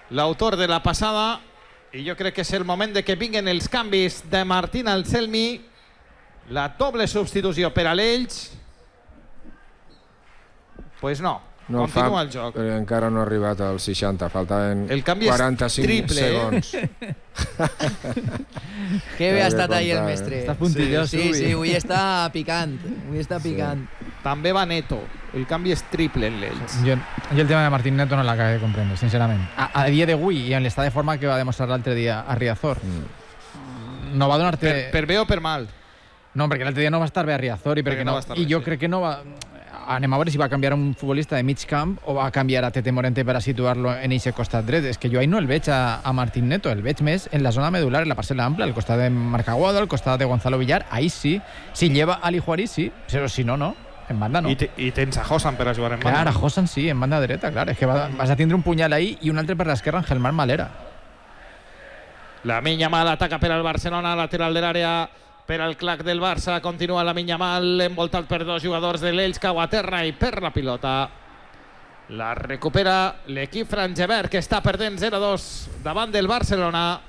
l'autor de la passada, i jo crec que és el moment de que vinguin els canvis de Martín Anselmi. La doble substitució per a l'Elx. Pues no, continua el joc. Però encara no ha arribat als 60, faltaven 45 segons. Que bé ha estat ahir el mestre. Està puntillós. Sí, avui està picant. També va Neto. El canvi és triple en l'Elx. Jo el tema de Martín Neto no l'acabé de comprendre, sincerament. A dia d'avui i en l'estat de forma que va demostrar l'altre dia a Riazor, no va donar-te... Per bé o per mal? No, perquè l'altre dia no va estar bé a Riazor i jo crec que no va... Anem a veure si va canviar un futbolista de mig camp o va canviar a Tete Morente per a situar-lo en eixe costat dret. És que jo ahí no el veig a Martín Neto, el veig més en la zona medular, en la parcel·la ampla, al costat de Marc Aguado, al costat de Gonzalo Villar. Ahí sí. Si lleva Ali Juari, sí. Però si no, no. En banda no. I tens a Hosan per a jugar en banda. Clar, a Hosan sí, en banda dreta, clar. És que vas a tindre un punyal ahí i un altre per l'esquerra, Ángel Mar Malera. Lamine Yamal ataca per al Barcelona, lateral de l'àrea per al clac del Barça. Continua Lamine Yamal, envoltat per dos jugadors de l'Elx, cau a terra i perd la pilota. La recupera l'equip franjevert, que està perdent 0-2 davant del Barcelona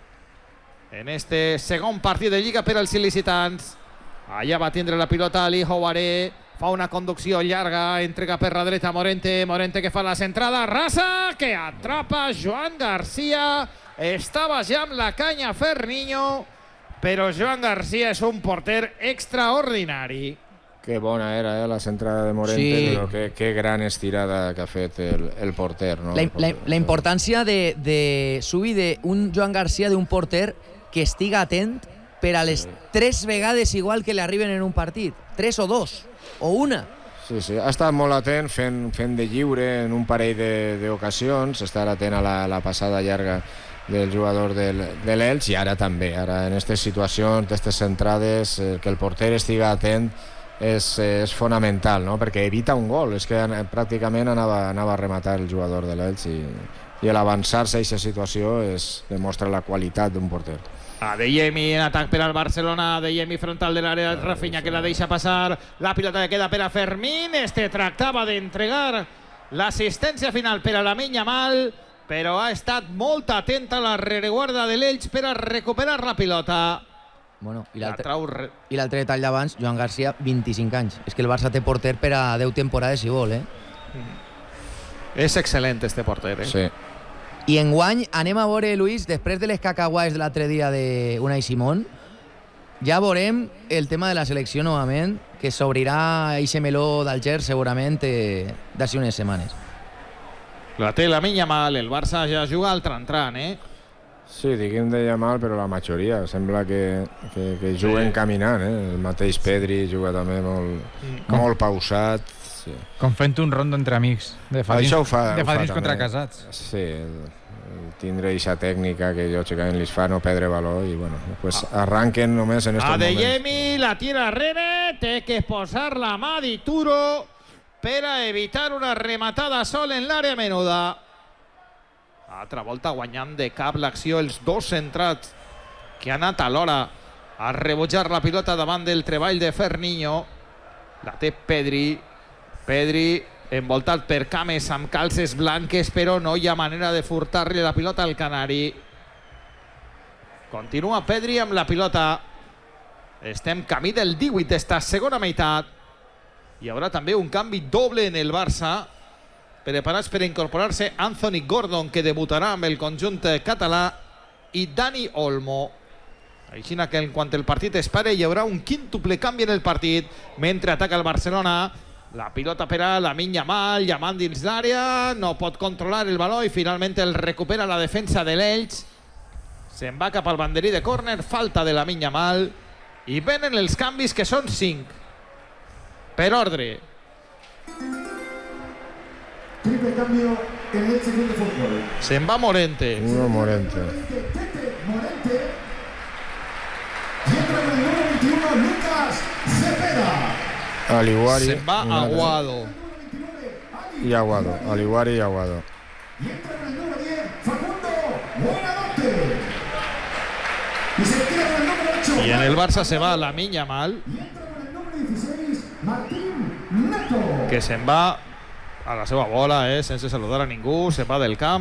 en este segon partit de Lliga per als il·licitants. Allà va tindre la pilota Ali Houaré, fa una conducció llarga, entrega per la dreta Morente que fa la centrada rasa, que atrapa Joan Garcia. Estava ja amb la canya Ferninho, però Joan Garcia és un porter extraordinari. Que bona era la centrada de Morente, sí. Però que gran estirada que ha fet el porter. No? La importància de Subi d'un Joan Garcia, d'un porter que estiga atent per a les 3 vegades igual que li arriben en un partit. 3 o 2, o una. Sí, ha estat molt atent fent de lliure en un parell d'ocasions, estar atent a la passada llarga del jugador de l'Elx, i ara també, ara en aquestes situacions, aquestes centrades, que el porter estiga atent és fonamental, no? Perquè evita un gol, és que pràcticament anava a rematar el jugador de l'Elx i l'avançar-se a aquesta situació demostra la qualitat d'un porter. Adeyemi en atac per al Barcelona, Adeyemi frontal de l'àrea, Rafinha que la deixa passar, la pilota que queda per a Fermín, tractava d'entregar l'assistència final per a Lamine Yamal, però ha estat molt atenta a la rereguarda de l'Elx per a recuperar la pilota. Bueno, i l'altre detall d'abans, Joan Garcia, 25 anys. És que el Barça té porter per a 10 temporades si vol, És excel·lent este porter, Sí. I enguany anem a veure, Luis, després de les cacahuais de l'altre dia d'Unai Simón, ja veurem el tema de la selecció novament, que s'obrirà eixe meló d'Alger segurament d'ací unes setmanes. La té Lamine Yamal, el Barça ja juga al tran-tran, Sí, diguem de Yamal, però la majoria sembla que juguen caminant, El mateix Pedri juga també molt pausat. Sí. Com fent un rondo entre amics, de fadrins contra casats. Sí, tindre aquesta tècnica que lògicament li fa no perdre valor i bueno, pues arranquen només en estos moments. Adeyemi la tira arrere, té que posar la mà d'Ituro per a evitar una rematada sol en l'àrea menuda. Altra volta guanyant de cap l'acció els dos centrats que han anat alhora a rebutjar la pilota davant del treball de Ferninho. La té Pedri envoltat per cames amb calces blanques, però no hi ha manera de furtar-li la pilota al canari. Continua Pedri amb la pilota. Estem camí del 18 d'esta segona meitat. Hi haurà també un canvi doble en el Barça, preparats per incorporar-se Anthony Gordon, que debutarà amb el conjunt català, i Dani Olmo. Així que en quant el partit es pare hi haurà un quíntuple canvi en el partit mentre ataca el Barcelona. La pilota per a Lamine Yamal, llamant dins l'àrea, no pot controlar el baló i finalment el recupera la defensa de l'Elx. Se'n va cap al banderí de córner, falta de Lamine Yamal i venen els canvis, que són 5. Per ordre. Triple cambio en el segundo fútbol. Se'n va Morente. Morente. Morente. Y entra con el número 21, Lucas Cepeda. Aliguari. Se'n va Aguado. Y Aguado. Aliguari y Aguado. Y entra con el número 10, Facundo Buenanote. Y se tira con el número 8. Y en el Barça se va Lamine Yamal. Y entra con el número 16, Martín Neto. Que se'n va a la seva bola, sense saludar a ningú, se'n va del camp.